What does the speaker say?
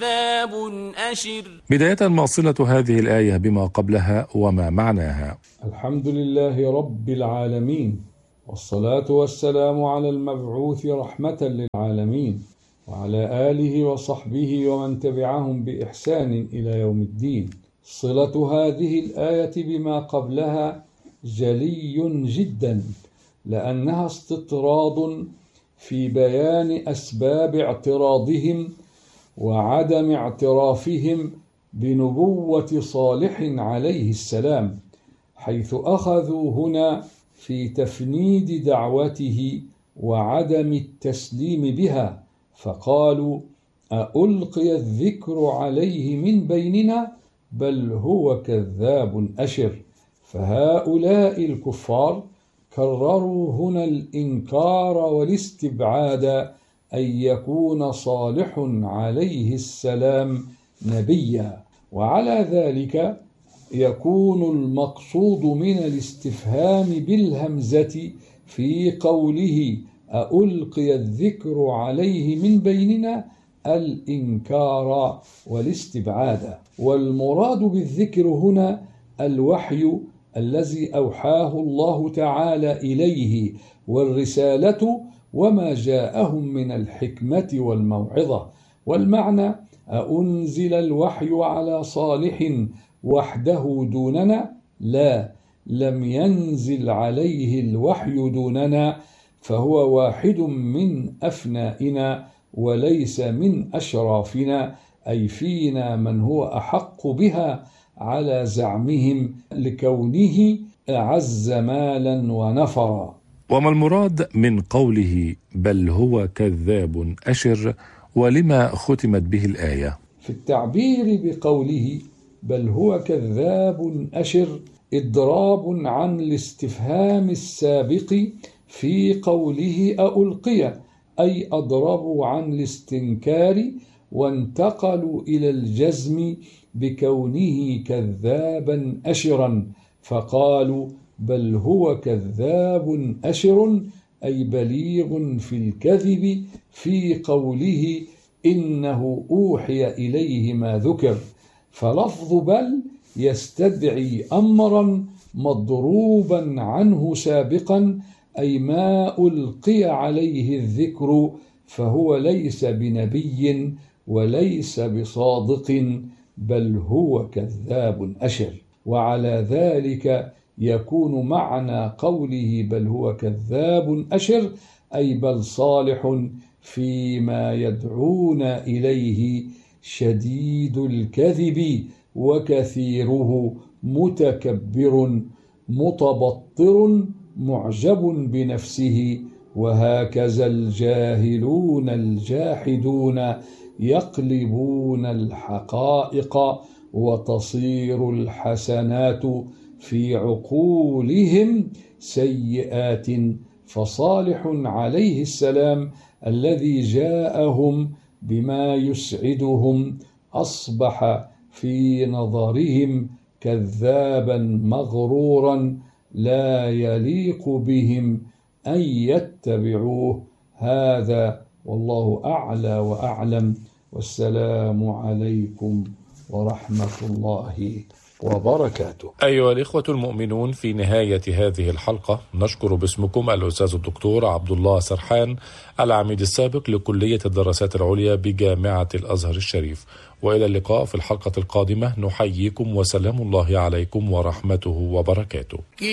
كذاب أشر. بداية ما صلة هذه الآية بما قبلها وما معناها؟ الحمد لله رب العالمين، والصلاة والسلام على المبعوث رحمة للعالمين، وعلى آله وصحبه ومن تبعهم بإحسان إلى يوم الدين. صلة هذه الآية بما قبلها جلي جدا، لأنها استطراد في بيان أسباب اعتراضهم وعدم اعترافهم بنبوة صالح عليه السلام، حيث أخذوا هنا في تفنيد دعوته وعدم التسليم بها، فقالوا: أألقي الذكر عليه من بيننا بل هو كذاب أشر. فهؤلاء الكفار كرروا هنا الإنكار والاستبعاد أن يكون صالح عليه السلام نبيا، وعلى ذلك يكون المقصود من الاستفهام بالهمزة في قوله أألقي الذكر عليه من بيننا الإنكار والاستبعاد. والمراد بالذكر هنا الوحي الذي أوحاه الله تعالى إليه، والرسالة وما جاءهم من الحكمة والموعظة. والمعنى: أأنزل الوحي على صالح وحده دوننا؟ لا، لم ينزل عليه الوحي دوننا، فهو واحد من أفنائنا وليس من أشرافنا، أي فينا من هو أحق بها على زعمهم لكونه أعز مالا ونفرا. وما المراد من قوله بل هو كذاب أشر، ولما ختمت به الآية؟ في التعبير بقوله بل هو كذاب أشر إضراب عن الاستفهام السابق في قوله أألقي، أي أضربوا عن الاستنكار وانتقلوا إلى الجزم بكونه كذابا أشرا، فقالوا بل هو كذاب أشر، أي بليغ في الكذب في قوله إنه أوحي إليه ما ذكر. فلفظ بل يستدعي أمرا مضروبا عنه سابقا، أي ما ألقي عليه الذكر فهو ليس بنبي وليس بصادق، بل هو كذاب أشر. وعلى ذلك يكون معنى قوله بل هو كذاب أشر أي بل صالح فيما يدعون إليه شديد الكذب وكثيره متكبر متبطر معجب بنفسه، وهكذا الجاهلون الجاحدون يقلبون الحقائق وتصير الحسنات في عقولهم سيئات. فصالح عليه السلام الذي جاءهم بما يسعدهم أصبح في نظرهم كذابا مغرورا لا يليق بهم أن يتبعوه. هذا والله أعلى وأعلم، والسلام عليكم ورحمة الله وبركاته. أيها الإخوة المؤمنون، في نهاية هذه الحلقة نشكر باسمكم الأستاذ الدكتور عبد الله سرحان، العميد السابق لكلية الدراسات العليا بجامعة الأزهر الشريف. وإلى اللقاء في الحلقة القادمة، نحييكم وسلام الله عليكم ورحمته وبركاته.